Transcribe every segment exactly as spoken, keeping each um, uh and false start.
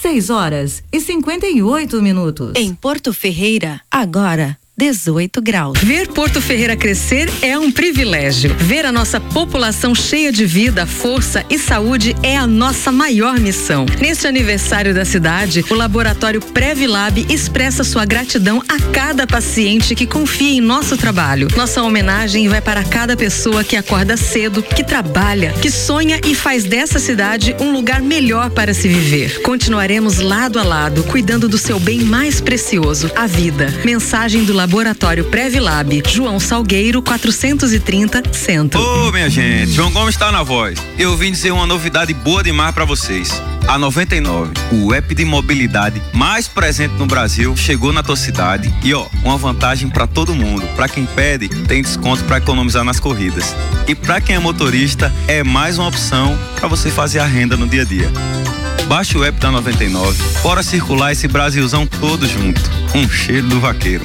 seis horas e cinquenta e oito minutos. Em Porto Ferreira, agora dezoito graus. Ver Porto Ferreira crescer é um privilégio. Ver a nossa população cheia de vida, força e saúde é a nossa maior missão. Neste aniversário da cidade, o Laboratório Previlab expressa sua gratidão a cada paciente que confia em nosso trabalho. Nossa homenagem vai para cada pessoa que acorda cedo, que trabalha, que sonha e faz dessa cidade um lugar melhor para se viver. Continuaremos lado a lado, cuidando do seu bem mais precioso, a vida. Mensagem do Laboratório Laboratório Previlab, João Salgueiro, quatrocentos e trinta, Centro. Ô, minha gente, João Gomes está na voz. Eu vim dizer uma novidade boa demais para vocês. A noventa e nove, o app de mobilidade mais presente no Brasil, chegou na tua cidade e ó, uma vantagem para todo mundo. Para quem pede, tem desconto para economizar nas corridas. E para quem é motorista, é mais uma opção para você fazer a renda no dia a dia. Baixe o app da noventa e nove, bora circular esse Brasilzão todo junto. Um cheiro do vaqueiro.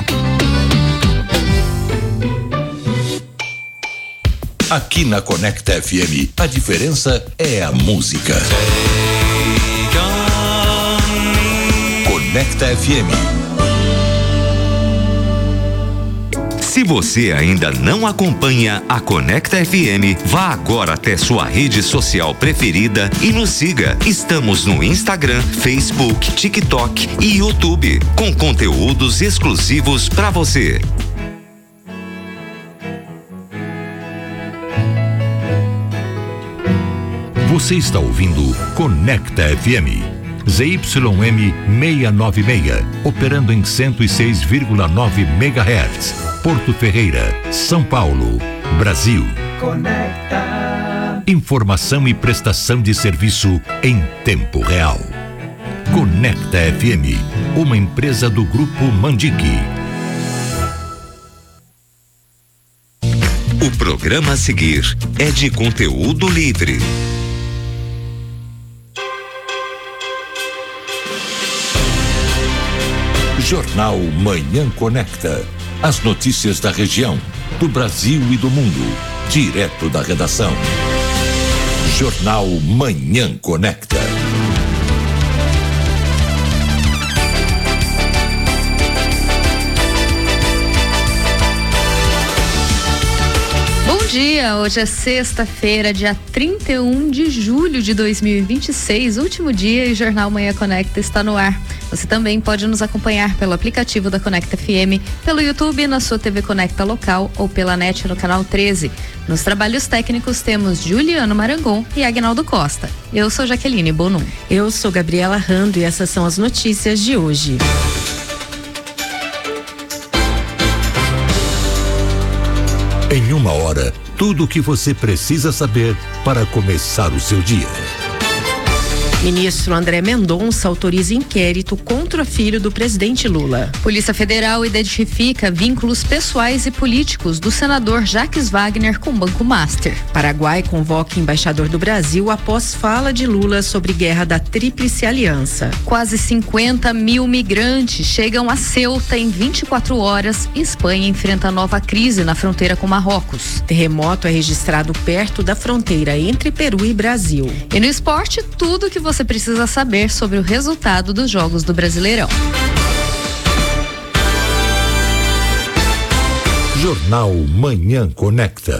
Aqui na Conecta F M, a diferença é a música. Conecta F M. Se você ainda não acompanha a Conecta F M, vá agora até sua rede social preferida e nos siga. Estamos no Instagram, Facebook, TikTok e YouTube, com conteúdos exclusivos para você. Você está ouvindo Conecta F M. Z Y M seiscentos e noventa e seis, operando em cento e seis vírgula nove megahertz. Porto Ferreira, São Paulo, Brasil. Conecta. Informação e prestação de serviço em tempo real. Conecta F M, uma empresa do Grupo Mandique. O programa a seguir é de conteúdo livre. Jornal Manhã Conecta. As notícias da região, do Brasil e do mundo, direto da redação. Jornal Manhã Conecta. Bom dia, hoje é sexta-feira, dia trinta e um de julho de dois mil e vinte e seis, último dia, e o Jornal Manhã Conecta está no ar. Você também pode nos acompanhar pelo aplicativo da Conecta F M, pelo YouTube, na sua T V Conecta local ou pela net no canal treze. Nos trabalhos técnicos temos Juliano Marangon e Agnaldo Costa. Eu sou Jaqueline Bonum. Eu sou Gabriela Rando e essas são as notícias de hoje. Em uma hora, tudo o que você precisa saber para começar o seu dia. Ministro André Mendonça autoriza inquérito contra o filho do presidente Lula. Polícia Federal identifica vínculos pessoais e políticos do senador Jacques Wagner com Banco Master. Paraguai convoca embaixador do Brasil após fala de Lula sobre guerra da Tríplice Aliança. Quase cinquenta mil migrantes chegam a Ceuta em vinte e quatro horas e Espanha enfrenta nova crise na fronteira com Marrocos. Terremoto é registrado perto da fronteira entre Peru e Brasil. E no esporte, tudo que você Você precisa saber sobre o resultado dos Jogos do Brasileirão. Jornal Manhã Conecta.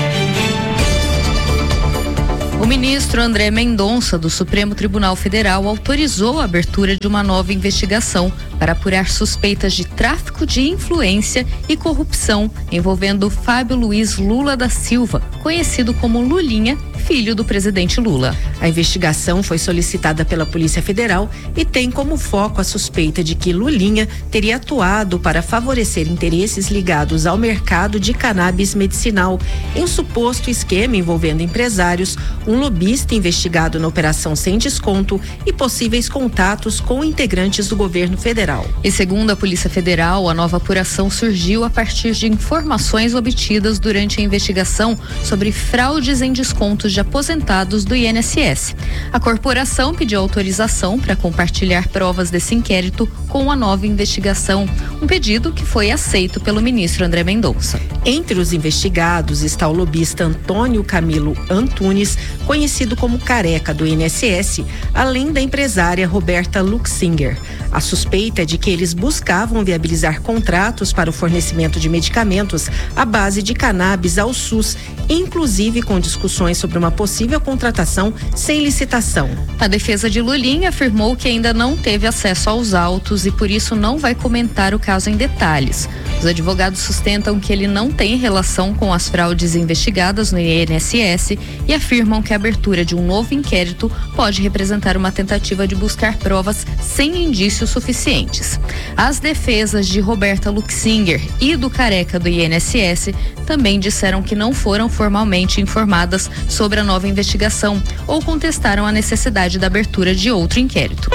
O ministro André Mendonça, do Supremo Tribunal Federal, autorizou a abertura de uma nova investigação para apurar suspeitas de tráfico de influência e corrupção envolvendo Fábio Luiz Lula da Silva, conhecido como Lulinha, filho do presidente Lula. A investigação foi solicitada pela Polícia Federal e tem como foco a suspeita de que Lulinha teria atuado para favorecer interesses ligados ao mercado de cannabis medicinal em um suposto esquema envolvendo empresários, um lobista investigado na Operação Sem Desconto e possíveis contatos com integrantes do governo federal. E segundo a Polícia Federal, a nova apuração surgiu a partir de informações obtidas durante a investigação sobre fraudes em descontos de aposentados do I N S S. A corporação pediu autorização para compartilhar provas desse inquérito com a nova investigação, um pedido que foi aceito pelo ministro André Mendonça. Entre os investigados está o lobista Antônio Camilo Antunes, conhecido como Careca do I N S S, além da empresária Roberta Luxinger. A suspeita é de que eles buscavam viabilizar contratos para o fornecimento de medicamentos à base de cannabis ao SUS, inclusive com discussões sobre uma possível contratação sem licitação. A defesa de Lulinha afirmou que ainda não teve acesso aos autos e por isso não vai comentar o caso em detalhes. Os advogados sustentam que ele não tem relação com as fraudes investigadas no I N S S e afirmam que a abertura de um novo inquérito pode representar uma tentativa de buscar provas sem indícios suficientes. As defesas de Roberta Luxinger e do Careca do I N S S também disseram que não foram formalmente informadas sobre a nova investigação ou contestaram a necessidade da abertura de outro inquérito.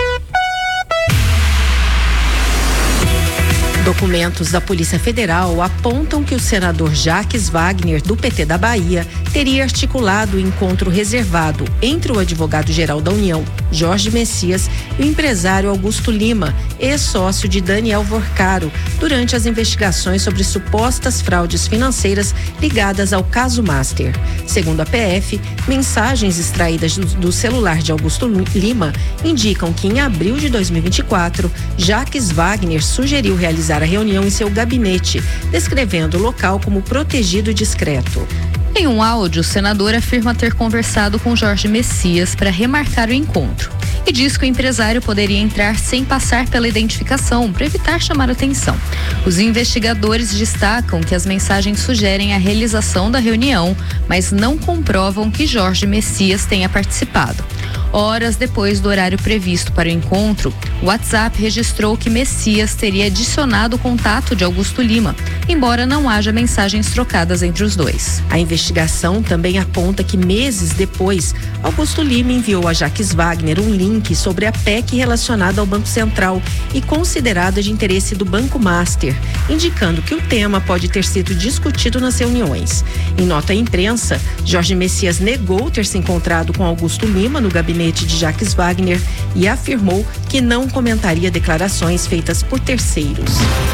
Documentos da Polícia Federal apontam que o senador Jacques Wagner, do P T da Bahia, teria articulado o encontro reservado entre o advogado-geral da União, Jorge Messias, e o empresário Augusto Lima, ex-sócio de Daniel Vorcaro, durante as investigações sobre supostas fraudes financeiras ligadas ao caso Master. Segundo a P F, mensagens extraídas do, do celular de Augusto Lima indicam que em abril de dois mil e vinte e quatro, Jacques Wagner sugeriu realizar a reunião em seu gabinete, descrevendo o local como protegido e discreto. Em um áudio, o senador afirma ter conversado com Jorge Messias para remarcar o encontro e diz que o empresário poderia entrar sem passar pela identificação para evitar chamar atenção. Os investigadores destacam que as mensagens sugerem a realização da reunião, mas não comprovam que Jorge Messias tenha participado. Horas depois do horário previsto para o encontro, o WhatsApp registrou que Messias teria adicionado o contato de Augusto Lima, embora não haja mensagens trocadas entre os dois. A investigação também aponta que meses depois, Augusto Lima enviou a Jacques Wagner um link sobre a P E C relacionada ao Banco Central e considerada de interesse do Banco Master, indicando que o tema pode ter sido discutido nas reuniões. Em nota à imprensa, Jorge Messias negou ter se encontrado com Augusto Lima no gabinete de Jacques Wagner e afirmou que não comentaria declarações feitas por terceiros.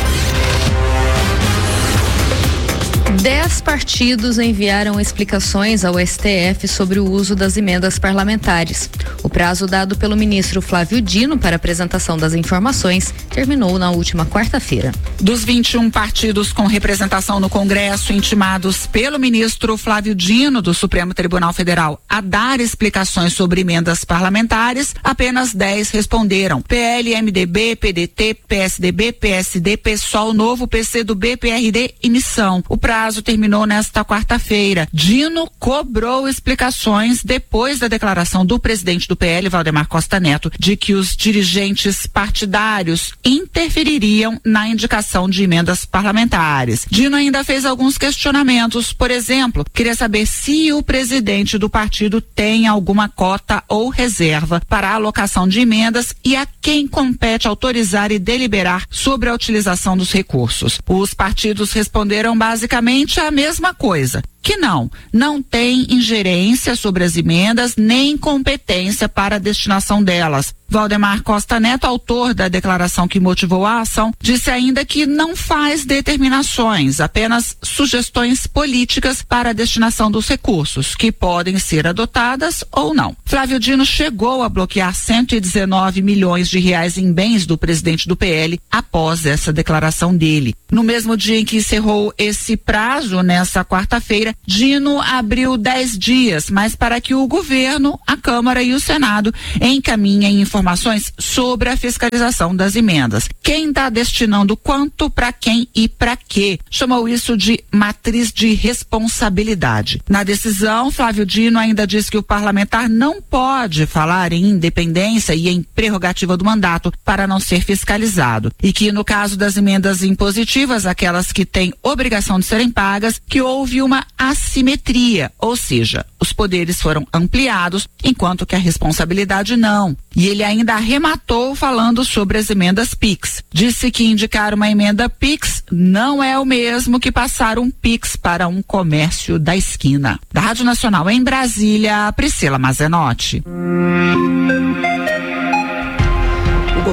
Dez partidos enviaram explicações ao S T F sobre o uso das emendas parlamentares. O prazo dado pelo ministro Flávio Dino para apresentação das informações terminou na última quarta-feira. Dos vinte e um partidos com representação no Congresso intimados pelo ministro Flávio Dino do Supremo Tribunal Federal a dar explicações sobre emendas parlamentares, apenas dez responderam. P L, M D B, P D T, P S D B, P S D, PSOL, Novo, P C do B, P R D e Missão. O prazo terminou nesta quarta-feira. Dino cobrou explicações depois da declaração do presidente do P L, Valdemar Costa Neto, de que os dirigentes partidários interfeririam na indicação de emendas parlamentares. Dino ainda fez alguns questionamentos. Por exemplo, queria saber se o presidente do partido tem alguma cota ou reserva para a alocação de emendas e a quem compete autorizar e deliberar sobre a utilização dos recursos. Os partidos responderam basicamente a mesma coisa, que não, não tem ingerência sobre as emendas nem competência para a destinação delas. Valdemar Costa Neto, autor da declaração que motivou a ação, disse ainda que não faz determinações, apenas sugestões políticas para a destinação dos recursos, que podem ser adotadas ou não. Flávio Dino chegou a bloquear cento e dezenove milhões de reais em bens do presidente do P L após essa declaração dele. No mesmo dia em que encerrou esse prazo, nessa quarta-feira, Dino abriu dez dias, mas para que o governo, a Câmara e o Senado encaminhem informações sobre a fiscalização das emendas. Quem está destinando quanto, para quem e para quê? Chamou isso de matriz de responsabilidade. Na decisão, Flávio Dino ainda diz que o parlamentar não pode falar em independência e em prerrogativa do mandato para não ser fiscalizado. E que no caso das emendas impositivas, aquelas que têm obrigação de serem pagas, que houve uma assimetria, ou seja, os poderes foram ampliados, enquanto que a responsabilidade não. E ele ainda arrematou falando sobre as emendas Pix. Disse que indicar uma emenda Pix não é o mesmo que passar um Pix para um comércio da esquina. Da Rádio Nacional em Brasília, Priscila Mazenotti. O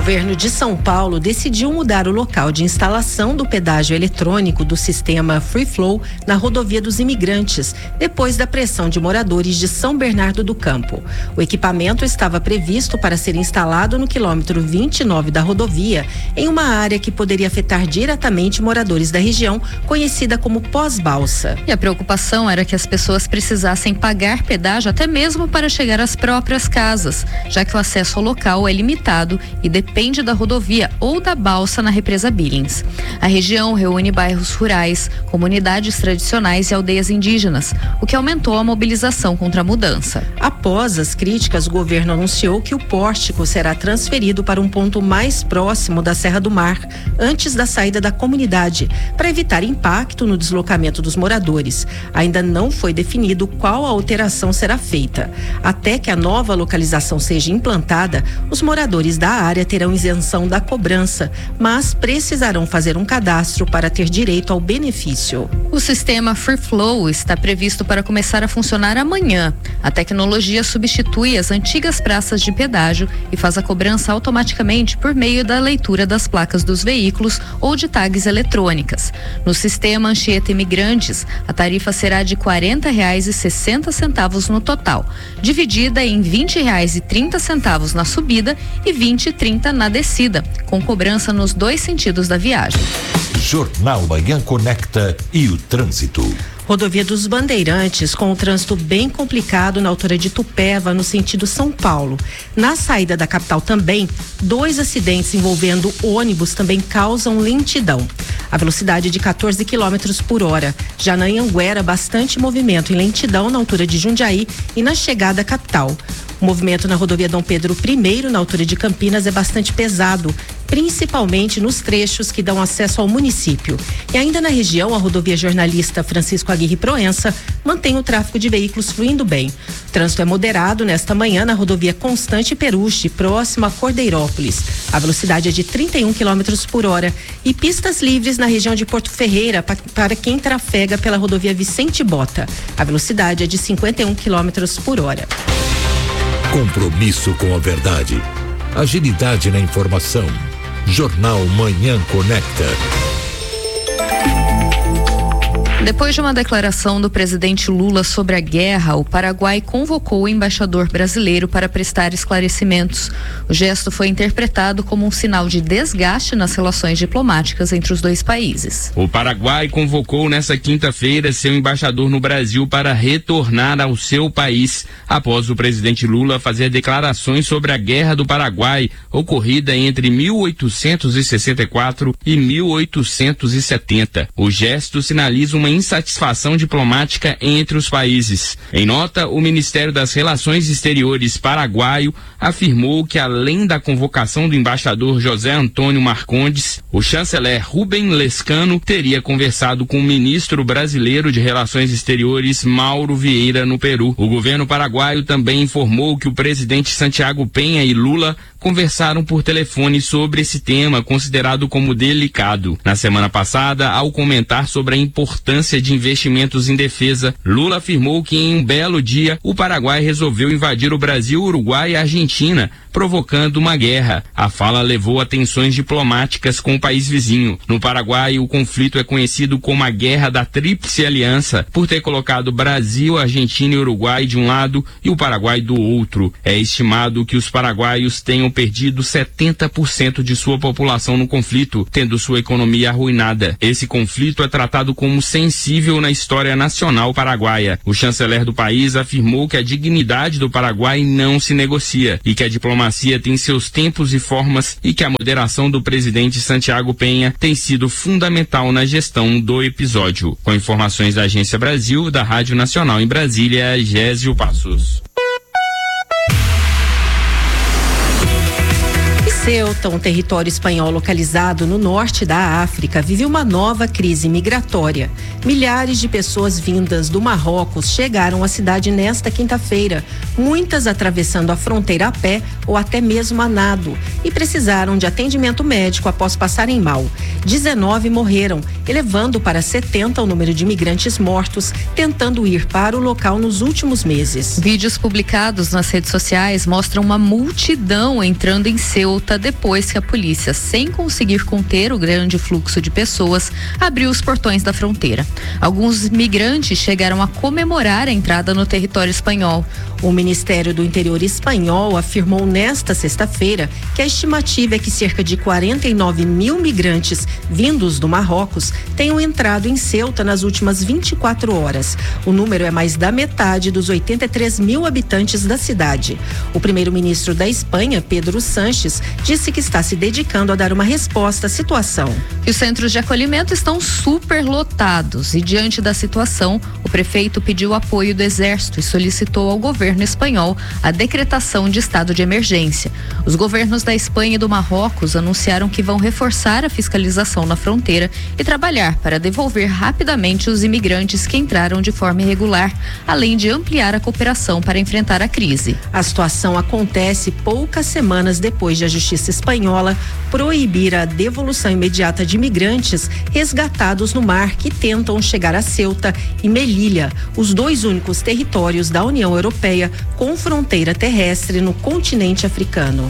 governo de São Paulo decidiu mudar o local de instalação do pedágio eletrônico do sistema Free Flow na rodovia dos Imigrantes, depois da pressão de moradores de São Bernardo do Campo. O equipamento estava previsto para ser instalado no quilômetro vinte e nove da rodovia, em uma área que poderia afetar diretamente moradores da região, conhecida como pós-balsa. E a preocupação era que as pessoas precisassem pagar pedágio até mesmo para chegar às próprias casas, já que o acesso ao local é limitado e depende da rodovia ou da balsa na represa Billings. A região reúne bairros rurais, comunidades tradicionais e aldeias indígenas, o que aumentou a mobilização contra a mudança. Após as críticas, o governo anunciou que o pórtico será transferido para um ponto mais próximo da Serra do Mar, antes da saída da comunidade, para evitar impacto no deslocamento dos moradores. Ainda não foi definido qual a alteração será feita. Até que a nova localização seja implantada, os moradores da área terão isenção da cobrança, mas precisarão fazer um cadastro para ter direito ao benefício. O sistema Free Flow está previsto para começar a funcionar amanhã. A tecnologia substitui as antigas praças de pedágio e faz a cobrança automaticamente por meio da leitura das placas dos veículos ou de tags eletrônicas. No sistema Anchieta Imigrantes, a tarifa será de quarenta reais e sessenta centavos no total, dividida em vinte reais e trinta centavos na subida e vinte e trinta na descida, com cobrança nos dois sentidos da viagem. Jornal Manhã Conecta e o trânsito. Rodovia dos Bandeirantes, com o trânsito bem complicado na altura de Tupéva, no sentido São Paulo. Na saída da capital também, dois acidentes envolvendo ônibus também causam lentidão. A velocidade é de quatorze quilômetros por hora. Já na Anhanguera, bastante movimento e lentidão na altura de Jundiaí e na chegada à capital. O movimento na rodovia Dom Pedro I, na altura de Campinas, é bastante pesado, principalmente nos trechos que dão acesso ao município. E ainda na região, a rodovia Jornalista Francisco Aguirre Proença mantém o tráfego de veículos fluindo bem. O trânsito é moderado nesta manhã na rodovia Constante Peruche, próximo a Cordeirópolis. A velocidade é de trinta e um quilômetros por hora e pistas livres na região de Porto Ferreira pa, para quem trafega pela rodovia Vicente Bota. A velocidade é de cinquenta e um quilômetros por hora. Compromisso com a verdade. Agilidade na informação. Jornal Manhã Conecta. Depois de uma declaração do presidente Lula sobre a guerra, o Paraguai convocou o embaixador brasileiro para prestar esclarecimentos. O gesto foi interpretado como um sinal de desgaste nas relações diplomáticas entre os dois países. O Paraguai convocou nesta quinta-feira seu embaixador no Brasil para retornar ao seu país, após o presidente Lula fazer declarações sobre a Guerra do Paraguai, ocorrida entre mil oitocentos e sessenta e quatro e mil oitocentos e setenta. O gesto sinaliza uma insatisfação diplomática entre os países. Em nota, o Ministério das Relações Exteriores paraguaio afirmou que, além da convocação do embaixador José Antônio Marcondes, o chanceler Rubem Lescano teria conversado com o ministro brasileiro de Relações Exteriores Mauro Vieira no Peru. O governo paraguaio também informou que o presidente Santiago Penha e Lula conversaram por telefone sobre esse tema considerado como delicado. Na semana passada, ao comentar sobre a importância de investimentos em defesa, Lula afirmou que em um belo dia o Paraguai resolveu invadir o Brasil, Uruguai e Argentina, provocando uma guerra. A fala levou a tensões diplomáticas com o país vizinho. No Paraguai, o conflito é conhecido como a Guerra da Tríplice Aliança, por ter colocado Brasil, Argentina e Uruguai de um lado e o Paraguai do outro. É estimado que os paraguaios tenham perdido setenta por cento de sua população no conflito, tendo sua economia arruinada. Esse conflito é tratado como sensível na história nacional paraguaia. O chanceler do país afirmou que a dignidade do Paraguai não se negocia e que a diplomacia tem seus tempos e formas e que a moderação do presidente Santiago Penha tem sido fundamental na gestão do episódio. Com informações da Agência Brasil, da Rádio Nacional em Brasília, Gésio Passos. Ceuta, um território espanhol localizado no norte da África, vive uma nova crise migratória. Milhares de pessoas vindas do Marrocos chegaram à cidade nesta quinta-feira, muitas atravessando a fronteira a pé ou até mesmo a nado, e precisaram de atendimento médico após passarem mal. dezenove morreram, elevando para setenta o número de imigrantes mortos tentando ir para o local nos últimos meses. Vídeos publicados nas redes sociais mostram uma multidão entrando em Ceuta volta depois que a polícia, sem conseguir conter o grande fluxo de pessoas, abriu os portões da fronteira. Alguns migrantes chegaram a comemorar a entrada no território espanhol. O Ministério do Interior espanhol afirmou nesta sexta-feira que a estimativa é que cerca de quarenta e nove mil migrantes vindos do Marrocos tenham entrado em Ceuta nas últimas vinte e quatro horas. O número é mais da metade dos oitenta e três mil habitantes da cidade. O primeiro-ministro da Espanha, Pedro Sánchez, disse que está se dedicando a dar uma resposta à situação. E os centros de acolhimento estão superlotados e, diante da situação, o prefeito pediu apoio do Exército e solicitou ao governo espanhol a decretação de estado de emergência. Os governos da Espanha e do Marrocos anunciaram que vão reforçar a fiscalização na fronteira e trabalhar para devolver rapidamente os imigrantes que entraram de forma irregular, além de ampliar a cooperação para enfrentar a crise. A situação acontece poucas semanas depois de a justiça espanhola proibir a devolução imediata de imigrantes resgatados no mar que tentam chegar a Ceuta e Melilla, os dois únicos territórios da União Europeia com fronteira terrestre no continente africano.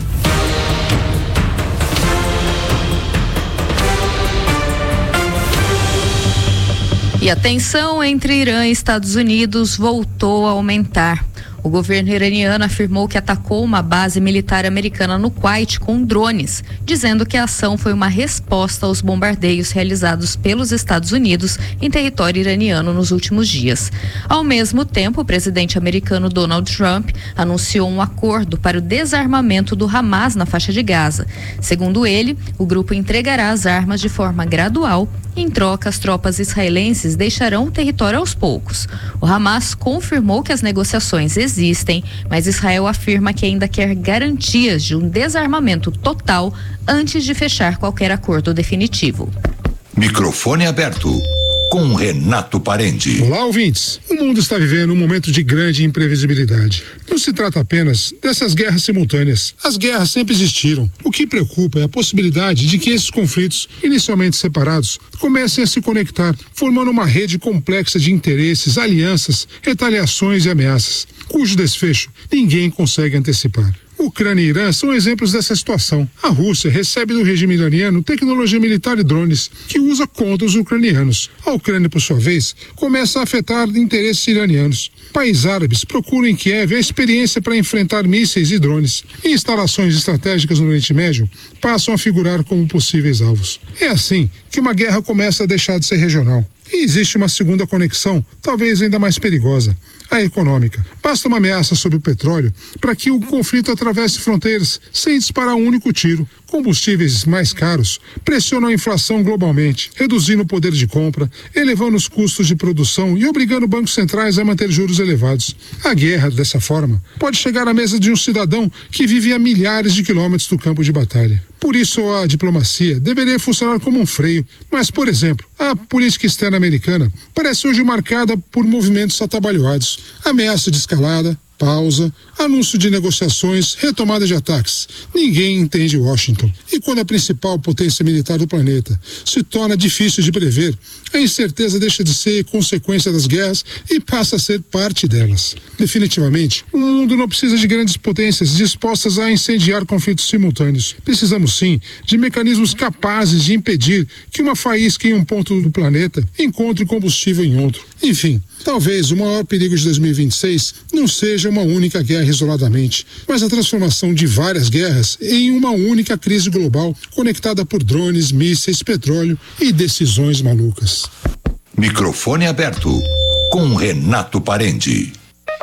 E a tensão entre Irã e Estados Unidos voltou a aumentar. O governo iraniano afirmou que atacou uma base militar americana no Kuwait com drones, dizendo que a ação foi uma resposta aos bombardeios realizados pelos Estados Unidos em território iraniano nos últimos dias. Ao mesmo tempo, o presidente americano Donald Trump anunciou um acordo para o desarmamento do Hamas na faixa de Gaza. Segundo ele, o grupo entregará as armas de forma gradual. Em troca, as tropas israelenses deixarão o território aos poucos. O Hamas confirmou que as negociações existem, mas Israel afirma que ainda quer garantias de um desarmamento total antes de fechar qualquer acordo definitivo. Microfone aberto com Renato Parente. Olá, ouvintes. O mundo está vivendo um momento de grande imprevisibilidade. Não se trata apenas dessas guerras simultâneas. As guerras sempre existiram. O que preocupa é a possibilidade de que esses conflitos, inicialmente separados, comecem a se conectar, formando uma rede complexa de interesses, alianças, retaliações e ameaças, cujo desfecho ninguém consegue antecipar. Ucrânia e Irã são exemplos dessa situação. A Rússia recebe do regime iraniano tecnologia militar e drones que usa contra os ucranianos. A Ucrânia, por sua vez, começa a afetar interesses iranianos. Países árabes procuram em Kiev a experiência para enfrentar mísseis e drones. E instalações estratégicas no Oriente Médio passam a figurar como possíveis alvos. É assim que uma guerra começa a deixar de ser regional. E existe uma segunda conexão, talvez ainda mais perigosa, a econômica. Basta uma ameaça sobre o petróleo para que o conflito atravesse fronteiras sem disparar um único tiro. Combustíveis mais caros pressionam a inflação globalmente, reduzindo o poder de compra, elevando os custos de produção e obrigando bancos centrais a manter juros elevados. A guerra, dessa forma, pode chegar à mesa de um cidadão que vive a milhares de quilômetros do campo de batalha. Por isso, a diplomacia deveria funcionar como um freio. Mas, por exemplo, a política externa americana parece hoje marcada por movimentos atabalhoados, ameaça de escalada, pausa, anúncio de negociações, retomada de ataques. Ninguém entende Washington. E quando a principal potência militar do planeta se torna difícil de prever, a incerteza deixa de ser consequência das guerras e passa a ser parte delas. Definitivamente, o mundo não precisa de grandes potências dispostas a incendiar conflitos simultâneos. Precisamos, sim, de mecanismos capazes de impedir que uma faísca em um ponto do planeta encontre combustível em outro. Enfim, talvez o maior perigo de dois mil e vinte e seis não seja uma única guerra isoladamente, mas a transformação de várias guerras em uma única crise global conectada por drones, mísseis, petróleo e decisões malucas. Microfone aberto com Renato Parente.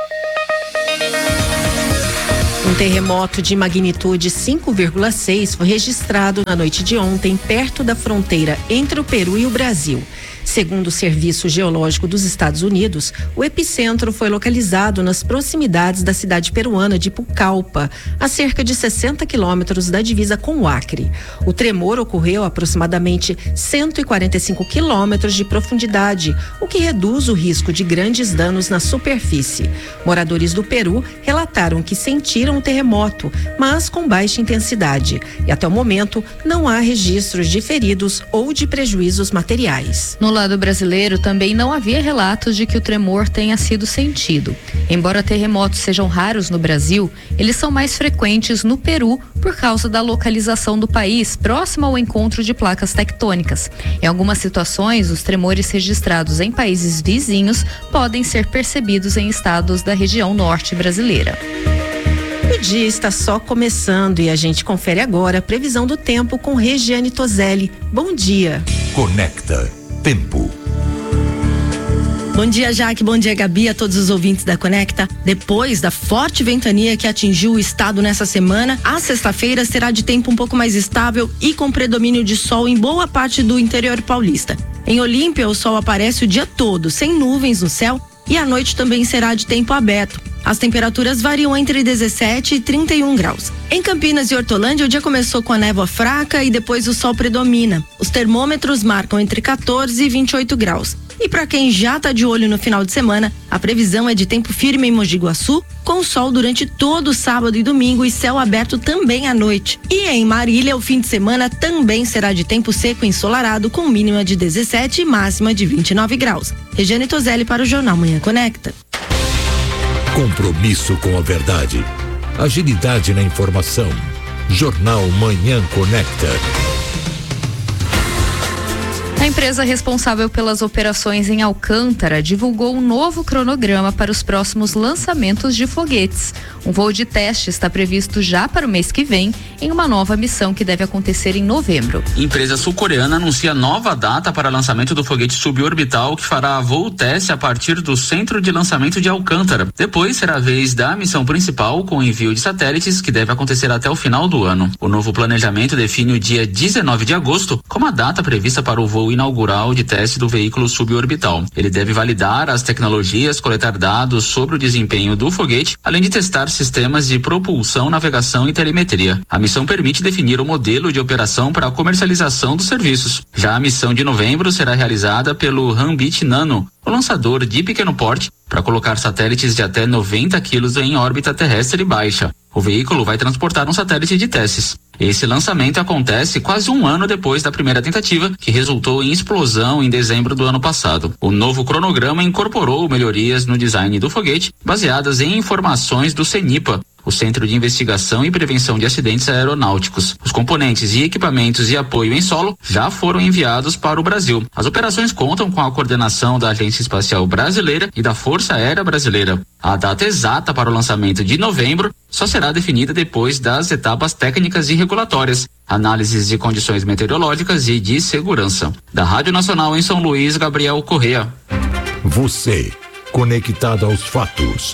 Um terremoto de magnitude cinco vírgula seis foi registrado na noite de ontem, perto da fronteira entre o Peru e o Brasil. Segundo o Serviço Geológico dos Estados Unidos, o epicentro foi localizado nas proximidades da cidade peruana de Pucallpa, a cerca de sessenta quilômetros da divisa com o Acre. O tremor ocorreu a aproximadamente cento e quarenta e cinco quilômetros de profundidade, o que reduz o risco de grandes danos na superfície. Moradores do Peru relataram que sentiram o terremoto, mas com baixa intensidade. E até o momento não há registros de feridos ou de prejuízos materiais. No lado brasileiro, também não havia relatos de que o tremor tenha sido sentido. Embora terremotos sejam raros no Brasil, eles são mais frequentes no Peru por causa da localização do país, próximo ao encontro de placas tectônicas. Em algumas situações, os tremores registrados em países vizinhos podem ser percebidos em estados da região norte brasileira. O dia está só começando e a gente confere agora a previsão do tempo com Regiane Toselli. Bom dia. Conecta Tempo. Bom dia, Jaque. Bom dia, Gabi, a todos os ouvintes da Conecta. Depois da forte ventania que atingiu o estado nessa semana, a sexta-feira será de tempo um pouco mais estável e com predomínio de sol em boa parte do interior paulista. Em Olímpia, o sol aparece o dia todo, sem nuvens no céu, e a noite também será de tempo aberto. As temperaturas variam entre dezessete e trinta e um graus. Em Campinas e Hortolândia, o dia começou com a névoa fraca e depois o sol predomina. Os termômetros marcam entre quatorze e vinte e oito graus. E para quem já está de olho no final de semana, a previsão é de tempo firme em Mogi Guaçu, com sol durante todo o sábado e domingo e céu aberto também à noite. E em Marília, o fim de semana também será de tempo seco e ensolarado, com mínima de dezessete e máxima de vinte e nove graus. Regiane Toselli para o Jornal Manhã Conecta. Compromisso com a verdade. Agilidade na informação. Jornal Manhã Conecta. A empresa responsável pelas operações em Alcântara divulgou um novo cronograma para os próximos lançamentos de foguetes. Um voo de teste está previsto já para o mês que vem, em uma nova missão que deve acontecer em novembro. Empresa sul-coreana anuncia nova data para lançamento do foguete suborbital, que fará voo teste a partir do centro de lançamento de Alcântara. Depois será a vez da missão principal, com envio de satélites, que deve acontecer até o final do ano. O novo planejamento define o dia dezenove de agosto como a data prevista para o voo inaugural de teste do veículo suborbital. Ele deve validar as tecnologias, coletar dados sobre o desempenho do foguete, além de testar sistemas de propulsão, navegação e telemetria. A missão permite definir o modelo de operação para a comercialização dos serviços. Já a missão de novembro será realizada pelo Hanbit Nano, o lançador de pequeno porte, para colocar satélites de até noventa quilos em órbita terrestre baixa. O veículo vai transportar um satélite de testes. Esse lançamento acontece quase um ano depois da primeira tentativa, que resultou em explosão em dezembro do ano passado. O novo cronograma incorporou melhorias no design do foguete, baseadas em informações do CENIPA, o Centro de Investigação e Prevenção de Acidentes Aeronáuticos. Os componentes e equipamentos e apoio em solo já foram enviados para o Brasil. As operações contam com a coordenação da Agência Espacial Brasileira e da Força Aérea Brasileira. A data exata para o lançamento de novembro só será definida depois das etapas técnicas e regulatórias, análises de condições meteorológicas e de segurança. Da Rádio Nacional em São Luís, Gabriel Correa. Você, conectado aos fatos.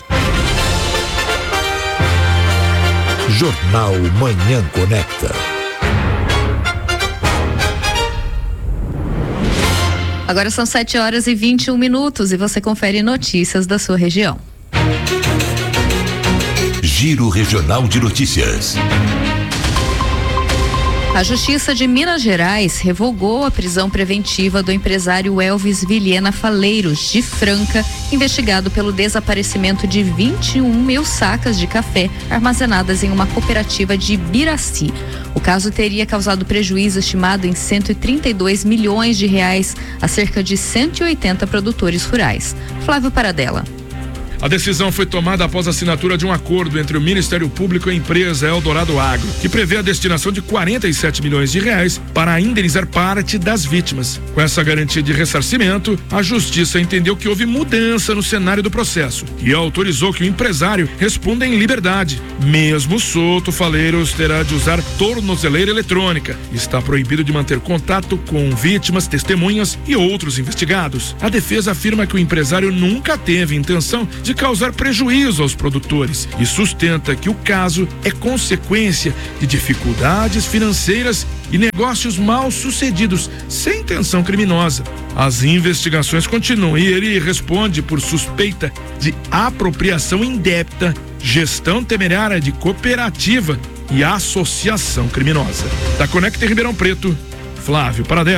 Jornal Manhã Conecta. Agora são sete horas e vinte e um minutos e você confere notícias da sua região. Giro Regional de Notícias. A Justiça de Minas Gerais revogou a prisão preventiva do empresário Elvis Vilhena Faleiros, de Franca, investigado pelo desaparecimento de vinte e um mil sacas de café armazenadas em uma cooperativa de Biraci. O caso teria causado prejuízo estimado em cento e trinta e dois milhões de reais a cerca de cento e oitenta produtores rurais. Flávio Paradella. A decisão foi tomada após a assinatura de um acordo entre o Ministério Público e a empresa Eldorado Agro, que prevê a destinação de quarenta e sete milhões de reais para indenizar parte das vítimas. Com essa garantia de ressarcimento, a Justiça entendeu que houve mudança no cenário do processo e autorizou que o empresário responda em liberdade. Mesmo solto, Faleiros terá de usar tornozeleira eletrônica. Está proibido de manter contato com vítimas, testemunhas e outros investigados. A defesa afirma que o empresário nunca teve intenção de causar prejuízo aos produtores e sustenta que o caso é consequência de dificuldades financeiras e negócios mal sucedidos, sem intenção criminosa. As investigações continuam e ele responde por suspeita de apropriação indébita, gestão temerária de cooperativa e associação criminosa. Da Conecta Ribeirão Preto, Flávio Paradella.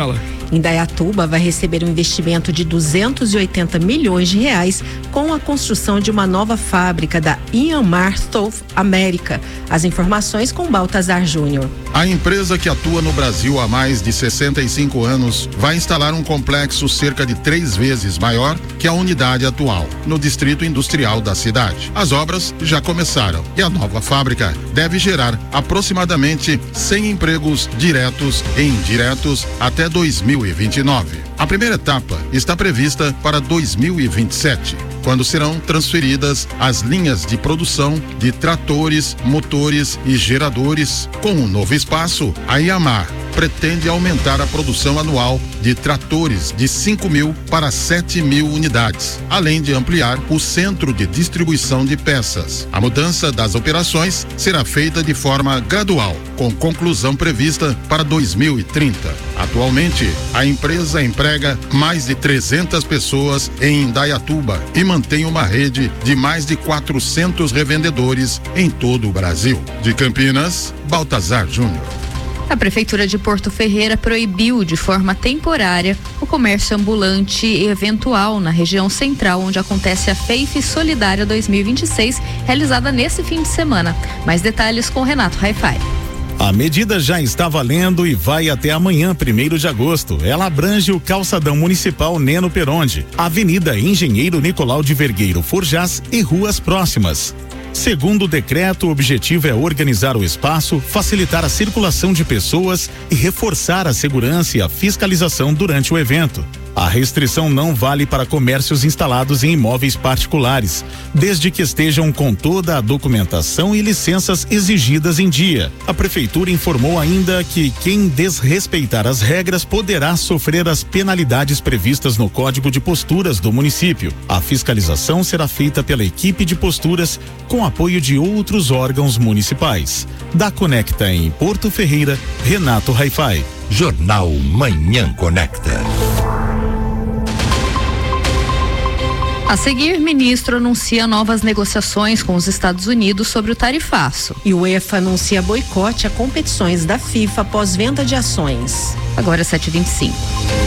Indaiatuba vai receber um investimento de duzentos e oitenta milhões de reais com a construção de uma nova fábrica da Yanmar South America. As informações com Baltazar Júnior. A empresa, que atua no Brasil há mais de sessenta e cinco anos, vai instalar um complexo cerca de três vezes maior que a unidade atual, no distrito industrial da cidade. As obras já começaram e a nova fábrica deve gerar aproximadamente cem empregos diretos e indiretos até dois mil e vinte e nove. A primeira etapa está prevista para dois mil e vinte e sete, quando serão transferidas as linhas de produção de tratores, motores e geradores. Com o novo espaço, a Yanmar pretende aumentar a produção anual de tratores de cinco mil para sete mil unidades, além de ampliar o centro de distribuição de peças. A mudança das operações será feita de forma gradual, com conclusão prevista para dois mil e trinta. Atualmente, a empresa emprega mais de trezentas pessoas em Indaiatuba e mantém uma rede de mais de quatrocentos revendedores em todo o Brasil. De Campinas, Baltazar Júnior. A Prefeitura de Porto Ferreira proibiu de forma temporária o comércio ambulante e eventual na região central, onde acontece a Feife Solidária dois mil e vinte e seis, realizada nesse fim de semana. Mais detalhes com Renato Hi-Fi. A medida já está valendo e vai até amanhã, primeiro de agosto. Ela abrange o calçadão municipal Neno Peronde, Avenida Engenheiro Nicolau de Vergueiro Forjás e ruas próximas. Segundo o decreto, o objetivo é organizar o espaço, facilitar a circulação de pessoas e reforçar a segurança e a fiscalização durante o evento. A restrição não vale para comércios instalados em imóveis particulares, desde que estejam com toda a documentação e licenças exigidas em dia. A prefeitura informou ainda que quem desrespeitar as regras poderá sofrer as penalidades previstas no Código de Posturas do município. A fiscalização será feita pela equipe de posturas com apoio de outros órgãos municipais. Da Conecta em Porto Ferreira, Renato Hi-Fi. Jornal Manhã Conecta. A seguir, ministro anuncia novas negociações com os Estados Unidos sobre o tarifaço. E o UEFA anuncia boicote a competições da FIFA após venda de ações. Agora sete e vinte e cinco.